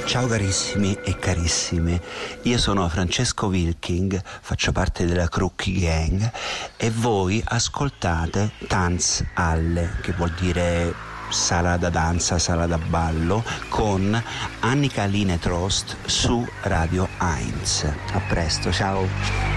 Ciao carissimi e carissime, io sono Francesco Wilking, faccio parte della Crookie Gang e voi ascoltate Tanz Halle, che vuol dire sala da danza, sala da ballo, con Annika Line Trost su Radio 1. A presto, ciao!